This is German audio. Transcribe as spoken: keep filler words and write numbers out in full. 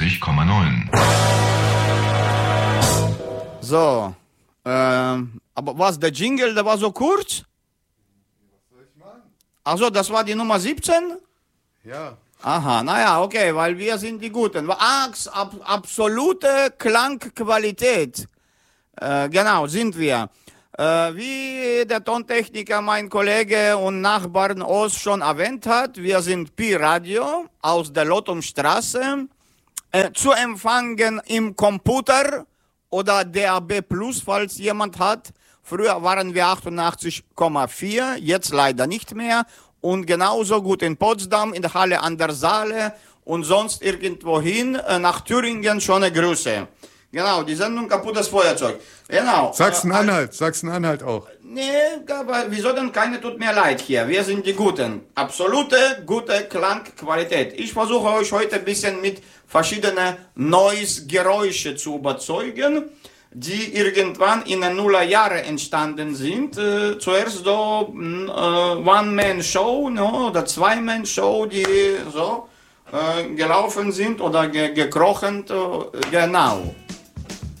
neunundneunzig Komma neun. So, ähm, aber was, der Jingle, der war so kurz? Also, das war die Nummer siebzehn? Ja. Aha, naja, okay, weil wir sind die Guten. Ach, ab, absolute Klangqualität. Äh, genau, sind wir. Äh, wie der Tontechniker, mein Kollege und Nachbarn Ost schon erwähnt hat, wir sind Pi Radio aus der Lottumstraße. Äh, zu empfangen im Computer oder D A B Plus, falls jemand hat. Früher waren wir achtundachtzig Komma vier, jetzt leider nicht mehr. Und genauso gut in Potsdam, in der Halle an der Saale und sonst irgendwohin, äh, nach Thüringen schon eine Grüße. Genau, die Sendung Kaputtes Feuerzeug. Genau. Sachsen-Anhalt, Sachsen-Anhalt auch. Nee, aber wieso denn keine tut mir leid hier? Wir sind die Guten. Absolute, gute Klangqualität. Ich versuche euch heute ein bisschen mit verschiedenen Noise-Geräusche zu überzeugen, die irgendwann in den Nullerjahren entstanden sind. Äh, zuerst so äh, One-Man-Show, no, oder Zwei-Man-Show, die so äh, gelaufen sind oder ge gekrochen, äh, genau.